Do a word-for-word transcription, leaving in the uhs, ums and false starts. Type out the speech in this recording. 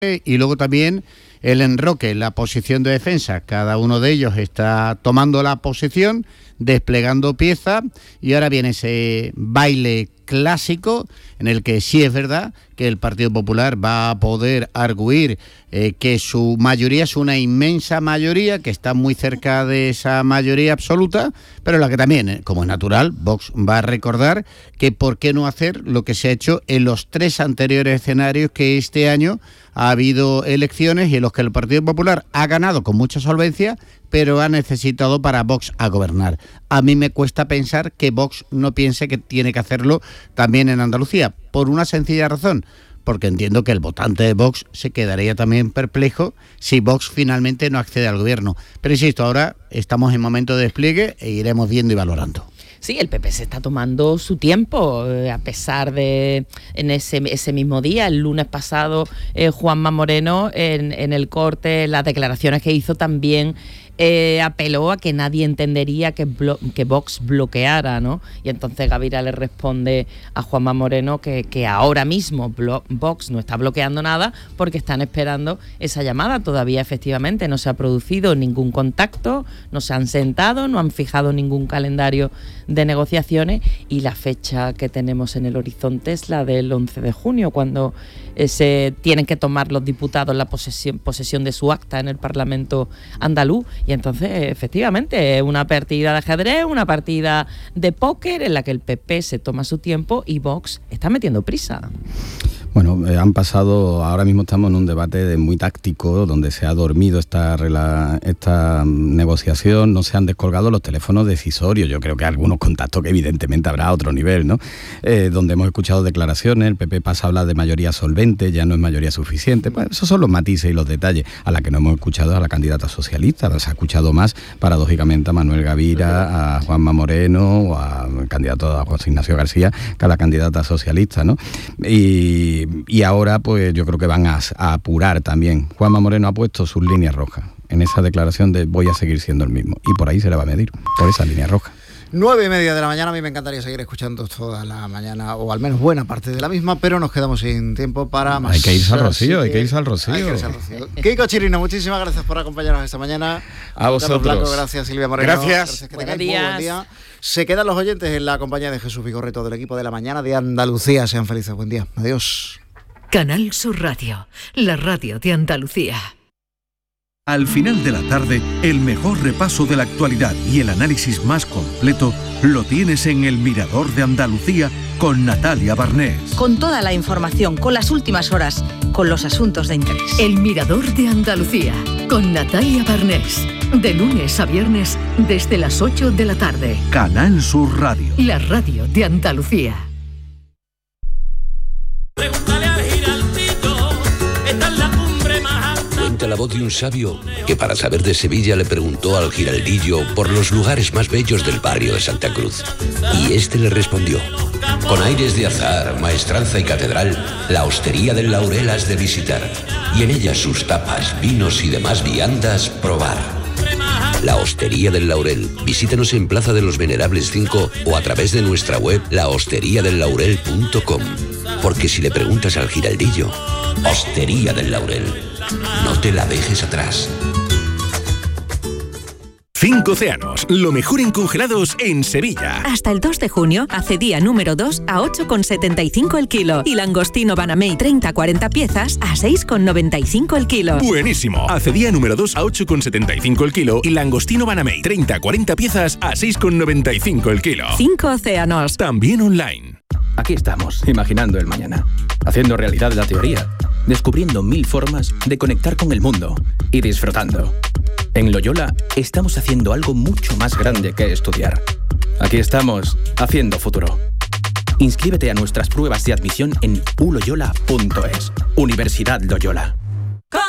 y luego también el enroque, la posición de defensa. Cada uno de ellos está tomando la posición, desplegando piezas, y ahora viene ese baile clásico en el que sí es verdad que el Partido Popular va a poder arguir eh, que su mayoría es una inmensa mayoría, que está muy cerca de esa mayoría absoluta, pero la que también, eh, como es natural, Vox va a recordar que por qué no hacer lo que se ha hecho en los tres anteriores escenarios que este año ha habido elecciones y en los que el Partido Popular ha ganado con mucha solvencia, pero ha necesitado para Vox a gobernar. A mí me cuesta pensar que Vox no piense que tiene que hacerlo también en Andalucía, por una sencilla razón, porque entiendo que el votante de Vox se quedaría también perplejo si Vox finalmente no accede al gobierno. Pero insisto, ahora estamos en momento de despliegue e iremos viendo y valorando. Sí, el P P se está tomando su tiempo, eh, a pesar de, en ese, ese mismo día, el lunes pasado, eh, Juanma Moreno, en, en el corte, las declaraciones que hizo también, eh, apeló a que nadie entendería que, blo- que Vox bloqueara, ¿no? Y entonces Gavira le responde a Juanma Moreno que, que ahora mismo blo- Vox no está bloqueando nada porque están esperando esa llamada. Todavía efectivamente no se ha producido ningún contacto, no se han sentado, no han fijado ningún calendario de negociaciones, y la fecha que tenemos en el horizonte es la del once de junio, cuando eh, se tienen que tomar los diputados la posesión, posesión de su acta en el Parlamento andaluz. Y entonces, efectivamente, es una partida de ajedrez, una partida de póker en la que el P P se toma su tiempo y Vox está metiendo prisa. Bueno, eh, han pasado, ahora mismo estamos en un debate de muy táctico, donde se ha dormido esta, rela, esta negociación, no se han descolgado los teléfonos decisorios. Yo creo que algunos contactos que evidentemente habrá a otro nivel, ¿no? Eh, donde hemos escuchado declaraciones, el P P pasa a hablar de mayoría solvente, ya no es mayoría suficiente. Pues esos son los matices y los detalles. A la que no hemos escuchado a la candidata socialista, se ha escuchado más, paradójicamente, a Manuel Gavira, a Juanma Moreno, o al candidato a José Ignacio García, que a la candidata socialista, ¿no? Y Y ahora pues yo creo que van a, a apurar también. Juanma Moreno ha puesto sus líneas rojas en esa declaración de voy a seguir siendo el mismo, y por ahí se le va a medir, por esa línea roja. Nueve y media de la mañana, a mí me encantaría seguir escuchando toda la mañana, o al menos buena parte de la misma, pero nos quedamos sin tiempo para más. Hay que irse al Rocío, hay que irse al Rocío. Hay que irse al Rocío. Kiko Chirino, muchísimas gracias por acompañarnos esta mañana. A vosotros. Carlos Blanco, gracias, Silvia Moreno. Gracias. Gracias, que tengáis muy buen día. Se quedan los oyentes en la compañía de Jesús Vigorreto, del equipo de la mañana de Andalucía. Sean felices, buen día. Adiós. Canal Sur Radio, la radio de Andalucía. Al final de la tarde, el mejor repaso de la actualidad y el análisis más completo lo tienes en El Mirador de Andalucía con Natalia Barnés. Con toda la información, con las últimas horas, con los asuntos de interés. El Mirador de Andalucía, con Natalia Barnés. De lunes a viernes, desde las ocho de la tarde. Canal Sur Radio. La radio de Andalucía. Cuenta la voz de un sabio que para saber de Sevilla le preguntó al giraldillo por los lugares más bellos del barrio de Santa Cruz. Y este le respondió: con aires de azar, maestranza y catedral, la hostería del Laurel has de visitar, y en ella sus tapas, vinos y demás viandas probar. La Hostería del Laurel. Visítanos en Plaza de los Venerables cinco o a través de nuestra web la hostería del laurel punto com. Porque si le preguntas al giraldillo, Hostería del Laurel, no te la dejes atrás. Cinco Océanos, lo mejor en congelados en Sevilla. Hasta el dos de junio, acedía número dos a ocho con setenta y cinco el kilo y langostino Banamey treinta a cuarenta piezas a seis con noventa y cinco el kilo. Buenísimo. Acedía número dos a ocho con setenta y cinco el kilo y langostino Banamey treinta a cuarenta piezas a seis con noventa y cinco el kilo. Cinco Océanos. También online. Aquí estamos, imaginando el mañana, haciendo realidad la teoría, descubriendo mil formas de conectar con el mundo y disfrutando. En Loyola estamos haciendo algo mucho más grande que estudiar. Aquí estamos, haciendo futuro. Inscríbete a nuestras pruebas de admisión en u loyola punto es. Universidad Loyola.